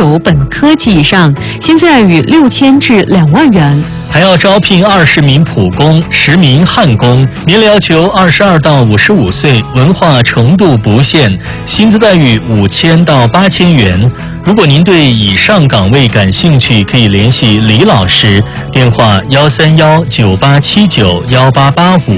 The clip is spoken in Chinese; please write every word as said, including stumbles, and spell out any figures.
属本科及以上，薪资待遇六千至两万元。 还要招聘二十名普工、十名焊工，年龄要求二十二到五十五岁，文化程度不限，薪资待遇五千到八千元。如果您对以上岗位感兴趣，可以联系李老师，电话幺三幺九八七九幺八八五。